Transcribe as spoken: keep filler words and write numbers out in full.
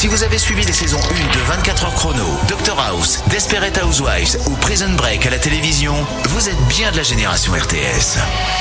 Si vous avez suivi les saisons un de vingt-quatre heures chrono, Doctor House, Desperate Housewives ou Prison Break à la télévision, vous êtes bien de la génération R T S.